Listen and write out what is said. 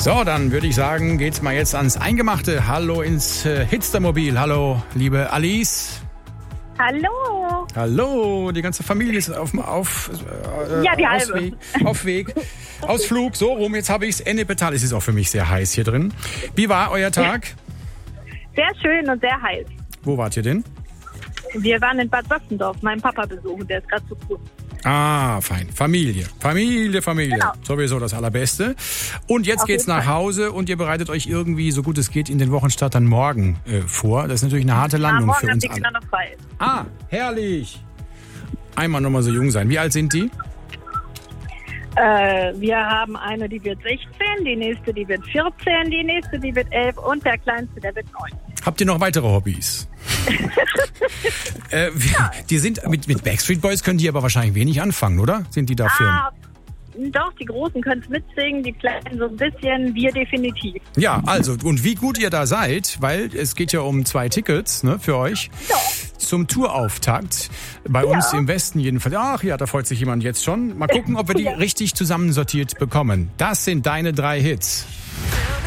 So, dann würde ich sagen, geht's mal jetzt ans Eingemachte. Hallo ins Hitstermobil. Hallo, liebe Alice. Hallo. Hallo, die ganze Familie ist auf die halbe. Ausweg, Ausflug, so rum. Jetzt habe ich's. Ennepetal. Es ist auch für mich sehr heiß hier drin. Wie war euer Tag? Sehr schön und sehr heiß. Wo wart ihr denn? Wir waren in Bad Sachsendorf, meinen Papa besuchen, der ist gerade zu Fuß. Ah, fein. Familie. Genau. Sowieso das Allerbeste. Und jetzt geht's nach Hause und ihr bereitet euch irgendwie, so gut es geht, in den Wochenstart dann morgen vor. Das ist natürlich eine harte Landung für uns alle. Noch frei. Ah, herrlich. Einmal nochmal so jung sein. Wie alt sind die? Wir haben eine, die wird 16, die nächste, die wird 14, die nächste, die wird 11 und der kleinste, der wird 9. Habt ihr noch weitere Hobbys? Die sind mit Backstreet Boys können die aber wahrscheinlich wenig anfangen, oder? Sind die dafür? Doch, die Großen können es mitsingen, die Kleinen so ein bisschen, wir definitiv. Ja, also, und wie gut ihr da seid, weil es geht ja um 2 Tickets, ne, für euch. Ja. Zum Tourauftakt. Bei uns im Westen jedenfalls. Ach ja, da freut sich jemand jetzt schon. Mal gucken, ob wir die richtig zusammensortiert bekommen. Das sind deine 3 Hits.